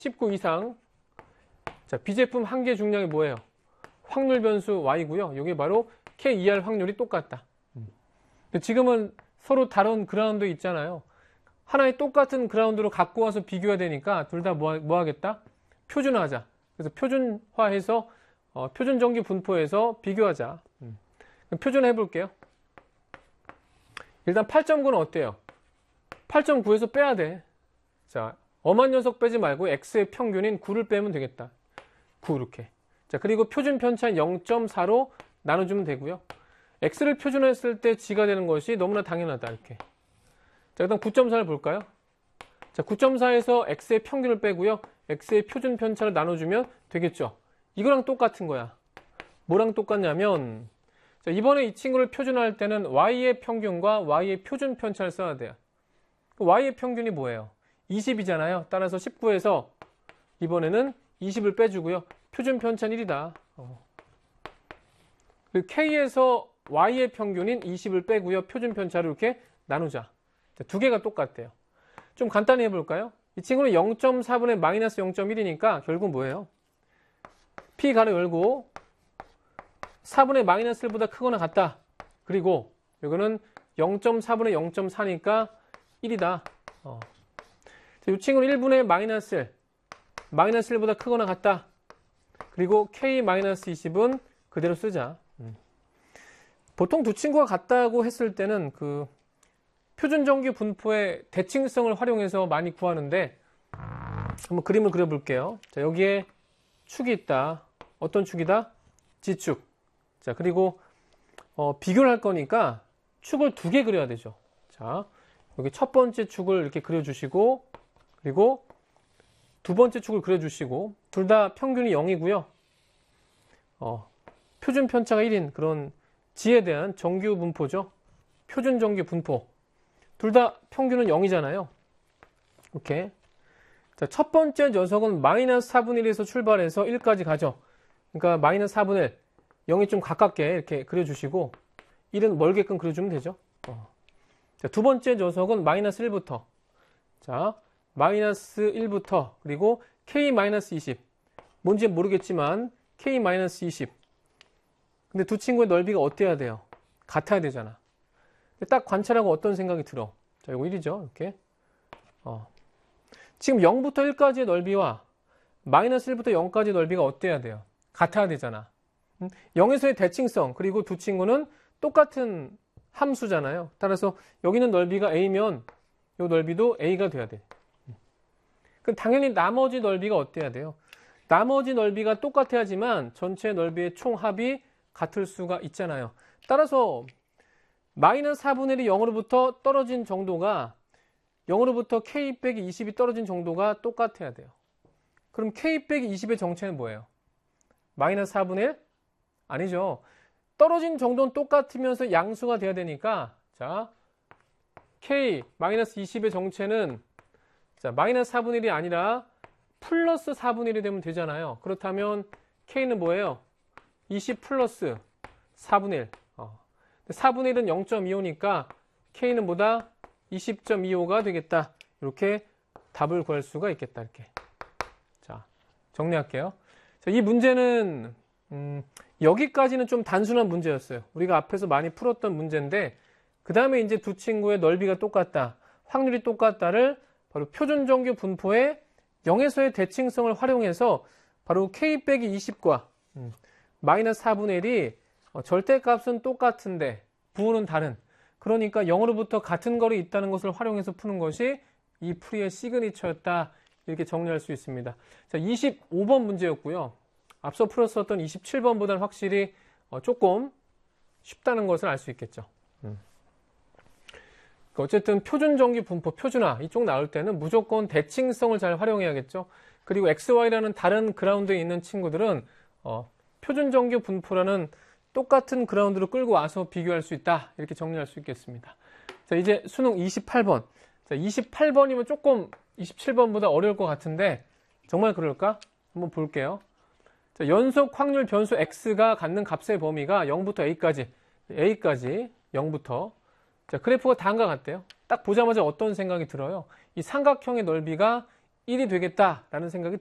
19 이상. 자, 비제품 한 개 중량이 뭐예요? 확률 변수 y고요. 이게 바로 K2R 확률이 똑같다. 근데 지금은 서로 다른 그라운드 있잖아요. 하나의 똑같은 그라운드로 갖고 와서 비교해야 되니까 둘 다 뭐 하겠다? 표준화하자. 그래서 표준화해서 표준 전기 분포에서 비교하자. 그럼 표준화해 볼게요. 일단 8.9는 어때요? 8.9에서 빼야 돼. 자, 엄한 녀석 빼지 말고 x의 평균인 9를 빼면 되겠다. 9 이렇게. 자, 그리고 표준 편차인 0.4로 나눠주면 되고요. x를 표준화했을 때 g가 되는 것이 너무나 당연하다. 이렇게. 자, 일단 9.4를 볼까요? 자, 9.4에서 x의 평균을 빼고요. x의 표준 편차를 나눠주면 되겠죠. 이거랑 똑같은 거야. 뭐랑 똑같냐면, 자, 이번에 이 친구를 표준화할 때는 y의 평균과 y의 표준 편차를 써야 돼요. y의 평균이 뭐예요? 20이잖아요. 따라서 19에서 이번에는 20을 빼주고요. 표준 편차는 1이다. 그리고 k에서 y의 평균인 20을 빼고요. 표준 편차를 이렇게 나누자. 자, 두 개가 똑같대요. 좀 간단히 해볼까요? 이 친구는 0.4분의 마이너스 0.1이니까 결국 뭐예요? p 가로 열고 4분의 마이너스 1보다 크거나 같다. 그리고 이거는 0.4분의 0.4니까 1이다. 이 친구는 1분의 마이너스 1, 마이너스 1보다 크거나 같다. 그리고 k-20은 그대로 쓰자. 보통 두 친구가 같다고 했을 때는 그 표준 전기 분포의 대칭성을 활용해서 많이 구하는데 한번 그림을 그려볼게요. 자, 여기에 축이 있다. 어떤 축이다? G축. 자, 그리고 비교를 할 거니까 축을 두 개 그려야 되죠. 자, 여기 첫 번째 축을 이렇게 그려주시고, 그리고 두 번째 축을 그려주시고, 둘 다 평균이 0이고요. 표준 편차가 1인 그런 G에 대한 정규 분포죠. 표준 정규 분포. 둘 다 평균은 0이잖아요. 이렇게. 자, 첫 번째 녀석은 마이너스 4분의 1에서 출발해서 1까지 가죠. 그러니까 마이너스 4분의 1, 0이 좀 가깝게 이렇게 그려주시고 1은 멀게끔 그려주면 되죠. 자, 두 번째 녀석은 마이너스 1부터. 자, 마이너스 1부터 그리고 k-20. 뭔지 모르겠지만 k-20. 근데 두 친구의 넓이가 어때야 돼요? 같아야 되잖아. 딱 관찰하고 어떤 생각이 들어? 자, 이거 1이죠. 이렇게. 지금 0부터 1까지의 넓이와 마이너스 1부터 0까지의 넓이가 어때야 돼요? 같아야 되잖아. 0에서의 대칭성, 그리고 두 친구는 똑같은 함수잖아요. 따라서 여기는 넓이가 a면 이 넓이도 a가 돼야 돼. 그럼 당연히 나머지 넓이가 어때야 돼요? 나머지 넓이가 똑같아야지만 전체 넓이의 총합이 같을 수가 있잖아요. 따라서 마이너스 4분의 1이 0으로부터 떨어진 정도가 0으로부터 k 빼기 20이 떨어진 정도가 똑같아야 돼요. 그럼 k 빼기 20의 정체는 뭐예요? 마이너스 4분의 1? 아니죠. 떨어진 정도는 똑같으면서 양수가 돼야 되니까 자, k 마이너스 20의 정체는 자, 마이너스 4분의 1이 아니라 플러스 4분의 1이 되면 되잖아요. 그렇다면 k는 뭐예요? 20 플러스 4분의 1. 4분의 1은 0.25니까 k는 뭐다? 20.25가 되겠다. 이렇게 답을 구할 수가 있겠다. 이렇게. 자, 정리할게요. 자, 이 문제는 여기까지는 좀 단순한 문제였어요. 우리가 앞에서 많이 풀었던 문제인데 그 다음에 이제 두 친구의 넓이가 똑같다, 확률이 똑같다를 바로 표준 정규 분포의 0에서의 대칭성을 활용해서 바로 k 빼기 20과 마이너스 4분의 1이 절대값은 똑같은데 부호는 다른, 그러니까 0으로부터 같은 거리 있다는 것을 활용해서 푸는 것이 이 풀이의 시그니처였다. 이렇게 정리할 수 있습니다. 자, 25번 문제였고요. 앞서 풀었었던 27번보다는 확실히 조금 쉽다는 것을 알 수 있겠죠. 어쨌든 표준 정규 분포, 표준화 이쪽 나올 때는 무조건 대칭성을 잘 활용해야겠죠. 그리고 XY라는 다른 그라운드에 있는 친구들은 표준 정규 분포라는 똑같은 그라운드로 끌고 와서 비교할 수 있다. 이렇게 정리할 수 있겠습니다. 자, 이제 수능 28번. 자, 28번이면 조금 27번보다 어려울 것 같은데 정말 그럴까? 한번 볼게요. 자, 연속 확률 변수 x가 갖는 값의 범위가 0부터 a까지 0부터. 자, 그래프가 다음과 같대요. 딱 보자마자 어떤 생각이 들어요? 이 삼각형의 넓이가 1이 되겠다라는 생각이